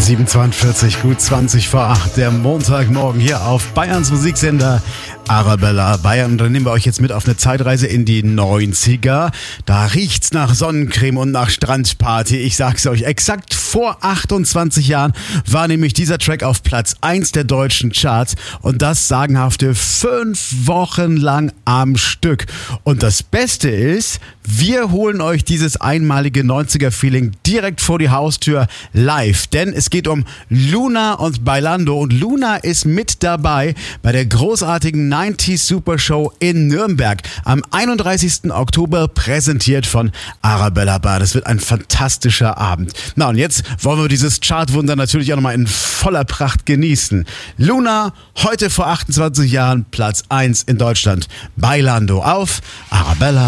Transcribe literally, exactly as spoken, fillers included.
siebenundvierzig, gut zwanzig vor acht, der Montagmorgen hier auf Bayerns Musiksender Arabella Bayern. Und dann nehmen wir euch jetzt mit auf eine Zeitreise in die neunziger. Da riecht's nach Sonnencreme und nach Strandparty. Ich sag's euch, exakt vor achtundzwanzig Jahren war nämlich dieser Track auf Platz eins der deutschen Charts und das sagenhafte fünf Wochen lang am Stück. Und das Beste ist, wir holen euch dieses einmalige neunziger-Feeling direkt vor die Haustür live, denn es geht um Luna und Bailando und Luna ist mit dabei bei der großartigen neunziger Super Show in Nürnberg am einunddreißigsten Oktober, präsentiert von Arabella Bar. Das wird ein fantastischer Abend. Na und jetzt wollen wir dieses Chartwunder natürlich auch nochmal in voller Pracht genießen. Luna, heute vor achtundzwanzig Jahren Platz eins in Deutschland. Bailando auf Arabella.